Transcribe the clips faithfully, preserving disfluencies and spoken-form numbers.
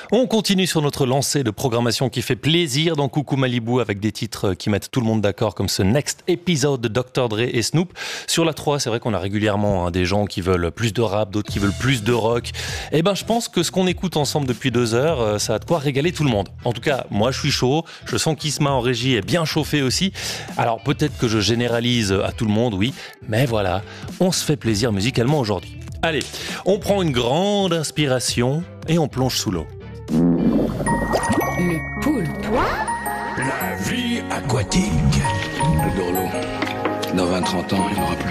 On continue sur notre lancée de programmation qui fait plaisir dans Coucou Malibu avec des titres qui mettent tout le monde d'accord comme ce Next Episode de docteur Dre et Snoop. Sur la trois, c'est vrai qu'on a régulièrement hein, des gens qui veulent plus de rap, d'autres qui veulent plus de rock. Eh ben, je pense que ce qu'on écoute ensemble depuis deux heures, ça a de quoi régaler tout le monde. En tout cas, moi je suis chaud, je sens qu'Isma en régie est bien chauffé aussi. Alors peut-être que je généralise à tout le monde, oui, mais voilà, on se fait plaisir musicalement aujourd'hui. Allez, on prend une grande inspiration et on plonge sous l'eau. Le poulpe. La vie aquatique. Le Dorlo. Dans vingt trente ans, il n'y en aura plus.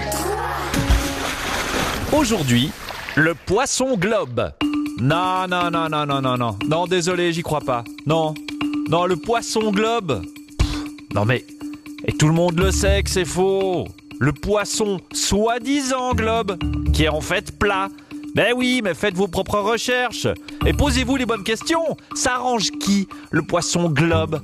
Aujourd'hui, le poisson globe. Non, non, non, non, non, non, non. Non, désolé, j'y crois pas. Non. Non, le poisson globe. Pff, non mais, et tout le monde le sait que c'est faux. Le poisson soi-disant globe, qui est en fait plat. Ben oui, mais faites vos propres recherches. Et posez-vous les bonnes questions. Ça arrange qui, le poisson globe?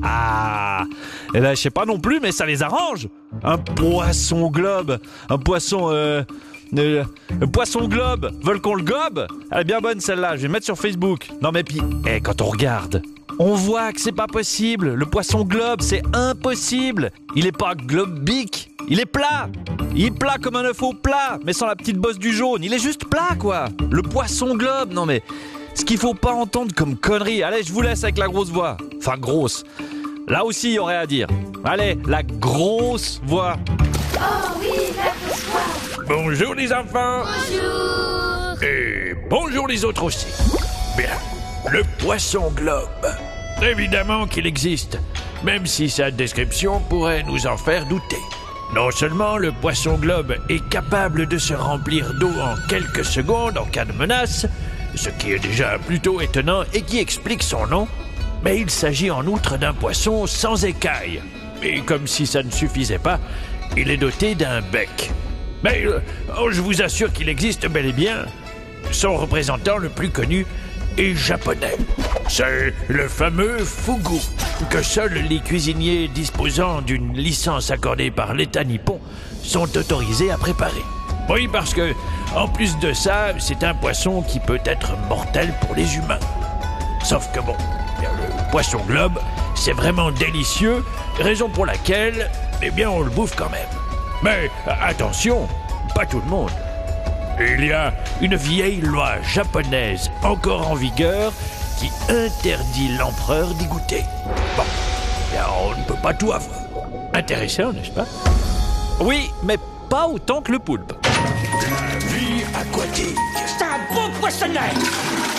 Ah, et ben je sais pas non plus, mais ça les arrange. Un poisson globe. Un poisson... Euh, euh, un poisson globe. Veulent qu'on le gobe? Elle est bien bonne celle-là, je vais mettre sur Facebook. Non mais puis, eh, quand on regarde... on voit que c'est pas possible. Le poisson globe, c'est impossible. Il est pas globique, il est plat. Il est plat comme un œuf au plat, mais sans la petite bosse du jaune. Il est juste plat, quoi. Le poisson globe, non mais... ce qu'il faut pas entendre comme connerie. Allez, je vous laisse avec la grosse voix. Enfin, grosse. Là aussi, il y aurait à dire. Allez, la grosse voix. Oh oui, la grosse voix. Bonjour les enfants. Bonjour. Et bonjour les autres aussi. Bien, le poisson globe. Évidemment qu'il existe, même si sa description pourrait nous en faire douter. Non seulement le poisson globe est capable de se remplir d'eau en quelques secondes en cas de menace, ce qui est déjà plutôt étonnant et qui explique son nom, mais il s'agit en outre d'un poisson sans écailles. Et comme si ça ne suffisait pas, il est doté d'un bec. Mais euh, oh, je vous assure qu'il existe bel et bien. Son représentant le plus connu est japonais. C'est le fameux fugu, que seuls les cuisiniers disposant d'une licence accordée par l'État nippon sont autorisés à préparer. Oui, parce que, en plus de ça, c'est un poisson qui peut être mortel pour les humains. Sauf que bon, le poisson globe, c'est vraiment délicieux, raison pour laquelle, eh bien, on le bouffe quand même. Mais attention, pas tout le monde. Il y a une vieille loi japonaise encore en vigueur qui interdit l'empereur d'y goûter. Bon, bien, on ne peut pas tout avoir. Intéressant, n'est-ce pas? Oui, mais pas autant que le poulpe. La vie aquatique. C'est un beau poissonnet.